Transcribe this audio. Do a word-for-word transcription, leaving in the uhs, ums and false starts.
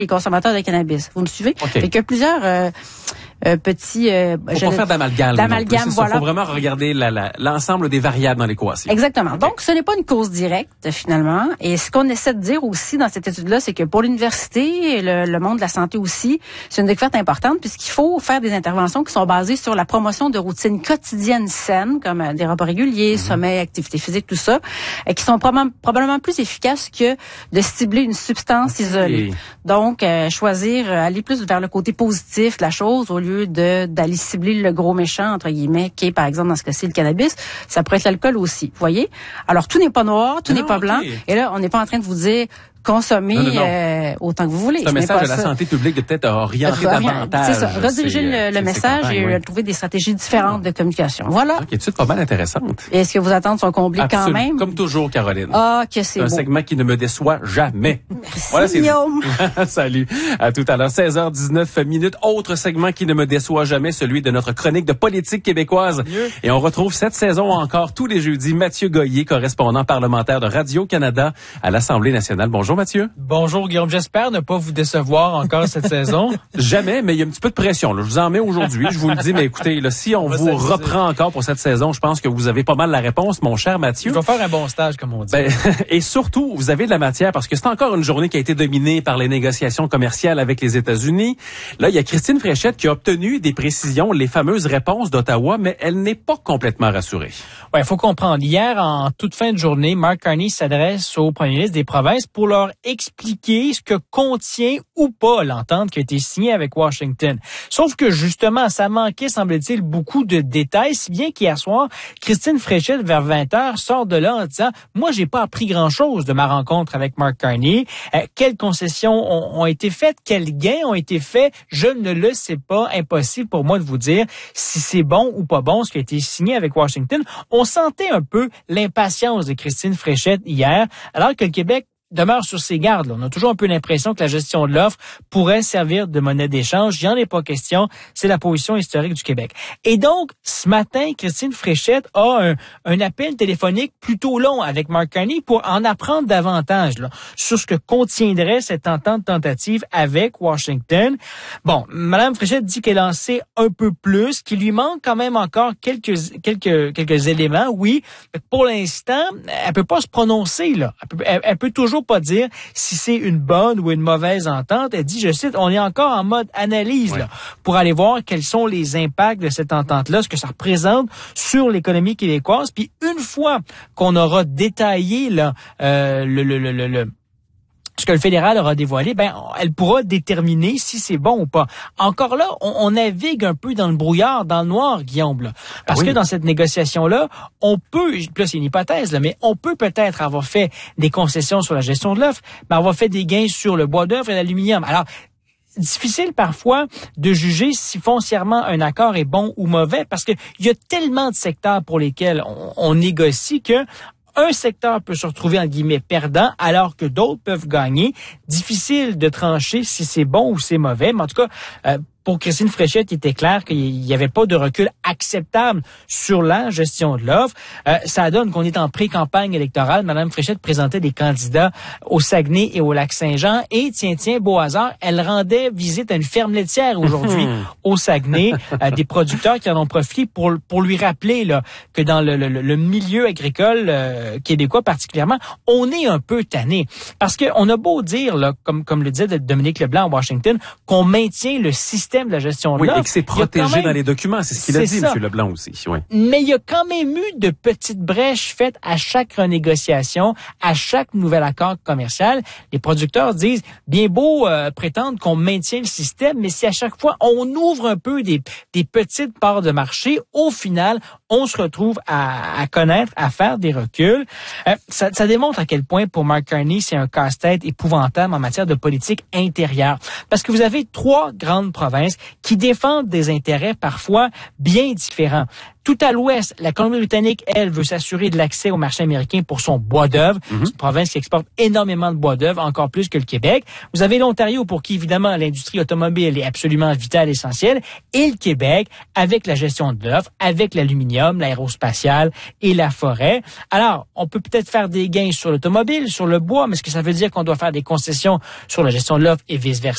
les consommateurs de cannabis. Vous me suivez? Okay. Fait qu'il y a plusieurs euh, euh, petits... Euh, Faut pas faire d'amalgame. D'amalgame, voilà. Il faut vraiment regarder la, la, l'ensemble des variables dans l'équation. Exactement. Okay. Donc, ce n'est pas une cause directe, finalement. Et ce qu'on essaie de dire aussi dans cette étude-là, c'est que pour l'université et le, le monde de la santé aussi, c'est une découverte importante puisqu'il faut faire des interventions qui sont basées sur la promotion de routines quotidiennes saines, comme euh, des repas réguliers, mm-hmm. sommeil, activité physique, tout ça, et qui sont prob- probablement plus efficaces que de cibler une substance okay. isolée. Donc, euh, choisir, euh, aller plus vers le côté positif de la chose au lieu de d'aller cibler le gros méchant, entre guillemets, qui est, par exemple, dans ce cas-ci, le cannabis. Ça pourrait être l'alcool aussi, vous voyez? Alors, tout n'est pas noir, tout non, n'est pas okay. blanc. Et là, on n'est pas en train de vous dire consommer non, non, non. Euh, autant que vous voulez. C'est un message de la ça. santé publique de peut-être orienter davantage. C'est ça, rediriger le, le message campagnes, et oui. trouver des stratégies différentes de communication. Voilà. Donc, étude pas mal intéressante. Et est-ce que vos attentes sont comblées Absolument. Quand même? Comme toujours, Caroline. Ah, que c'est, c'est un beau. segment qui ne me déçoit jamais. Merci, voilà, c'est Guillaume. Salut. À tout à l'heure. seize heures dix-neuf minutes. Autre segment qui ne me déçoit jamais, celui de notre chronique de politique québécoise. Mieux. Et on retrouve cette saison encore tous les jeudis Mathieu Goyer, correspondant parlementaire de Radio-Canada à l'Assemblée nationale. Bonjour Mathieu. Bonjour. Bonjour Guillaume, j'espère ne pas vous décevoir encore cette saison. Jamais, mais il y a un petit peu de pression. Là. Je vous en mets aujourd'hui, je vous le dis, mais écoutez, là, si on, on vous reprend encore pour cette saison, je pense que vous avez pas mal la réponse, mon cher Mathieu. Je vais faire un bon stage, comme on dit. Ben, et surtout, vous avez de la matière, parce que c'est encore une journée qui a été dominée par les négociations commerciales avec les États-Unis. Là, il y a Christine Fréchette qui a obtenu des précisions, les fameuses réponses d'Ottawa, mais elle n'est pas complètement rassurée. Ouais, il faut comprendre. Hier, en toute fin de journée, Mark Carney s'adresse aux premiers ministres des provinces pour leur expliquer ce que contient ou pas l'entente qui a été signée avec Washington. Sauf que justement, ça manquait, semble-t-il, beaucoup de détails, si bien qu'hier soir, Christine Fréchette, vers vingt heures, sort de là en disant « Moi, j'ai pas appris grand-chose de ma rencontre avec Mark Carney. Euh, quelles concessions ont, ont été faites? Quels gains ont été faits? Je ne le sais pas. Impossible pour moi de vous dire si c'est bon ou pas bon ce qui a été signé avec Washington. » On sentait un peu l'impatience de Christine Fréchette hier, alors que le Québec demeure sur ses gardes. Là. On a toujours un peu l'impression que la gestion de l'offre pourrait servir de monnaie d'échange. Il n'y en est pas question. C'est la position historique du Québec. Et donc, ce matin, Christine Fréchette a un, un appel téléphonique plutôt long avec Mark Carney pour en apprendre davantage là, sur ce que contiendrait cette entente tentative avec Washington. Bon, Mme Fréchette dit qu'elle en sait un peu plus, qu'il lui manque quand même encore quelques quelques quelques éléments. Oui, pour l'instant, elle peut pas se prononcer là. Elle peut, elle, elle peut toujours pas dire si c'est une bonne ou une mauvaise entente. Elle dit, je cite, on est encore en mode analyse ouais. là, pour aller voir quels sont les impacts de cette entente-là, ce que ça représente sur l'économie québécoise. Puis une fois qu'on aura détaillé là, euh, le, le, le, le, le ce que le fédéral aura dévoilé, ben elle pourra déterminer si c'est bon ou pas. Encore là, on, on navigue un peu dans le brouillard, dans le noir, Guillaume, là, parce ah oui. que dans cette négociation-là, on peut, là c'est une hypothèse, là, mais on peut peut-être avoir fait des concessions sur la gestion de l'offre, mais avoir fait des gains sur le bois d'œuvre et l'aluminium. Alors, difficile parfois de juger si foncièrement un accord est bon ou mauvais, parce que il y a tellement de secteurs pour lesquels on, on négocie que un secteur peut se retrouver, en guillemets, perdant, alors que d'autres peuvent gagner. Difficile de trancher si c'est bon ou c'est mauvais. Mais en tout cas, euh, pour Christine Fréchette, il était clair qu'il n'y avait pas de recul acceptable sur la gestion de l'offre. Euh, ça donne qu'on est en pré-campagne électorale. Madame Fréchette présentait des candidats au Saguenay et au Lac-Saint-Jean. Et tiens, tiens, beau hasard, elle rendait visite à une ferme laitière aujourd'hui au Saguenay. Euh, des producteurs qui en ont profité pour pour lui rappeler là que dans le, le, le milieu agricole euh, québécois particulièrement, on est un peu tanné. Parce que on a beau dire, là, comme comme le disait Dominique Leblanc à Washington, qu'on maintient le système de la gestion de oui, l'offre. Et que c'est protégé même, dans les documents, c'est ce qu'il a dit, ça. M. Leblanc aussi. Oui. Mais il y a quand même eu de petites brèches faites à chaque renégociation, à chaque nouvel accord commercial. Les producteurs disent, bien beau euh, prétendre qu'on maintient le système, mais si à chaque fois on ouvre un peu des, des petites parts de marché, au final, on se retrouve à, à connaître, à faire des reculs. Euh, ça, ça démontre à quel point, pour Mark Carney, c'est un casse-tête épouvantable en matière de politique intérieure. Parce que vous avez trois grandes provinces qui défendent des intérêts parfois bien différents. Tout à l'ouest, la Colombie-Britannique, elle, veut s'assurer de l'accès au marché américain pour son bois d'œuvre. Mm-hmm. C'est une province qui exporte énormément de bois d'œuvre, encore plus que le Québec. Vous avez l'Ontario, pour qui, évidemment, l'industrie automobile est absolument vitale, essentielle. Et le Québec, avec la gestion de l'offre, avec l'aluminium, l'aérospatial et la forêt. Alors, on peut peut-être faire des gains sur l'automobile, sur le bois, mais est-ce que ça veut dire qu'on doit faire des concessions sur la gestion de l'offre et vice-versa?